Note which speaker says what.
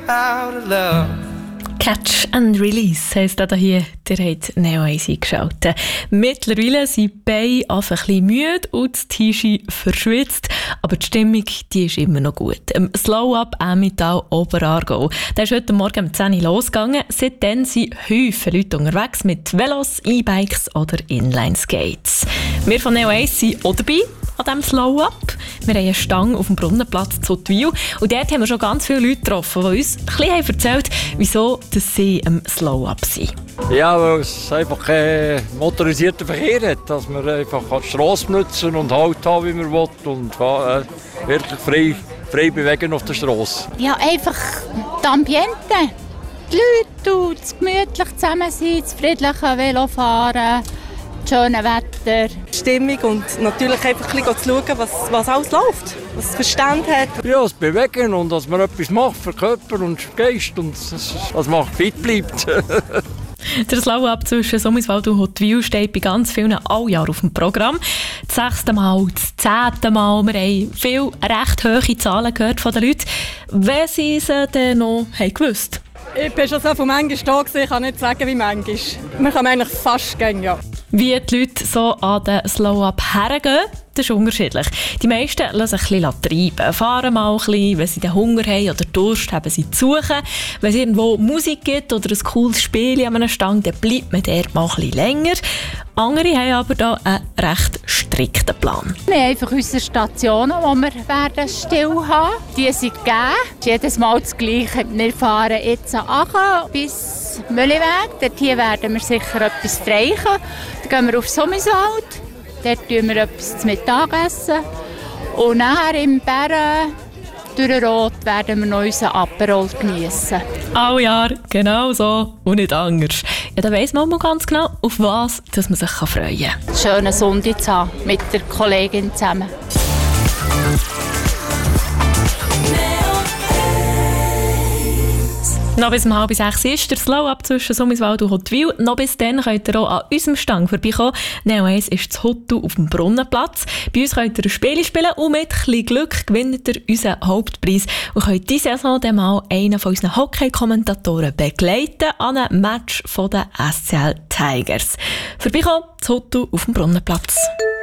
Speaker 1: out of love.
Speaker 2: Catch and Release heisst das hier. Ihr habt Neo 1 eingeschaltet. Mittlerweile sind beide ein bisschen müde und das T-Shirt verschwitzt. Aber die Stimmung die ist immer noch gut. Slow Up Emmental Oberaargau. Der ist heute Morgen um 10 Uhr losgegangen. Seitdem sind Häufen Leute unterwegs mit Velos, E-Bikes oder Inline-Skates. Wir von Neo 1 sind auch dabei an diesem Slow Up. Wir haben eine Stange auf dem Brunnenplatz zu Zotwil. Und dort haben wir schon ganz viele Leute getroffen, die uns ein bisschen erzählt haben, wieso dass sie im Slow Up sind.
Speaker 3: Ja, weil es einfach keinen motorisierten Verkehr hat, dass man einfach die Strasse nutzen und Halt haben, wie man will und wirklich frei bewegen auf der Strasse.
Speaker 4: Ja, einfach das Ambiente, die Leute, das gemütlich zusammen sein, das friedliche Velofahren, das schöne Wetter.
Speaker 5: Stimmung und natürlich einfach ein bisschen zu schauen, was alles läuft, was es Verstand hat.
Speaker 3: Ja, das Bewegen und dass man etwas macht für Körper und Geist und dass man fit bleibt.
Speaker 2: Der Slow-Up zwischen Sommiswald und Huttwil steht bei ganz vielen Alljahr auf dem Programm. Das 6. Mal, das 10. Mal. Wir haben viele recht hohe Zahlen gehört von den Leuten. Wenn sie es denn noch gewusst haben.
Speaker 5: Ich bin schon so von manchmal da gewesen, ich kann nicht sagen, wie manchmal. Man kann eigentlich fast gehen, ja.
Speaker 2: Wie die Leute so an den Slow-Up hergehen, das ist unterschiedlich. Die meisten lassen sich ein bisschen treiben, fahren mal ein bisschen, wenn sie den Hunger haben oder Durst haben, sie zu suchen. Wenn es irgendwo Musik gibt oder ein cooles Spiel an einem Stand, dann bleibt man dort mal ein bisschen länger. Andere haben aber hier einen recht strikten Plan.
Speaker 4: Wir haben einfach unsere Stationen, die wir werden still haben. Die sind gegeben. Jedes Mal das Gleiche. Wir fahren jetzt an bis Mülliweg. Dort hier werden wir sicher etwas streichen. Dann gehen wir auf Sommiswald. Dort essen wir etwas zu Mittag essen. Und nachher im Bären durch den Rot werden wir noch unseren Aperol geniessen.
Speaker 2: All Jahr, genau so und nicht anders. Ja, dann weiss man mal ganz genau, auf was dass man sich freuen kann.
Speaker 4: Schöne Sonntag zu haben mit der Kollegin zusammen.
Speaker 2: Noch bis um 5:30 ist der Slow-Up zwischen Sommiswald und Huttwil. Noch bis dann könnt ihr auch an unserem Stand vorbeikommen. Neo 1 ist zu Huttu auf dem Brunnenplatz. Bei uns könnt ihr ein Spiel spielen und mit ein bisschen Glück gewinnt ihr unseren Hauptpreis und könnt diese Saison dann mal einen von unseren Hockey-Kommentatoren begleiten an einem Match der SCL Tigers. Vorbeikommen zu Huttu auf dem Brunnenplatz.